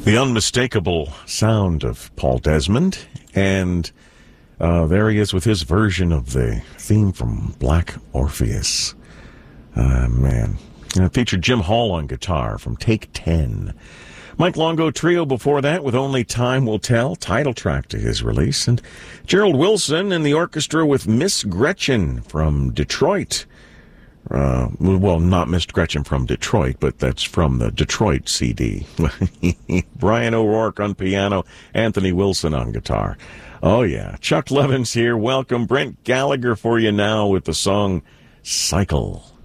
The unmistakable sound of Paul Desmond, and there he is with his version of the theme from Black Orpheus. Man. And it featured Jim Hall on guitar from Take 10. Mike Longo Trio before that with Only Time Will Tell, title track to his release. And Gerald Wilson and the orchestra with Miss Gretchen from Detroit. Well, not Miss Gretchen from Detroit, but that's from the Detroit CD. Brian O'Rourke on piano, Anthony Wilson on guitar. Oh, yeah. Chuck Levin's here. Welcome. Brent Gallagher for you now with the song Cycle.